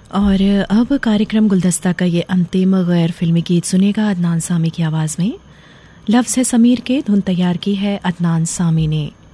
और अब कार्यक्रम गुलदस्ता का ये अंतिम गैर फिल्मी गीत सुनेगा अदनान सामी की आवाज़ में। लफ्ज़ है समीर के, धुन तैयार की है अदनान सामी ने।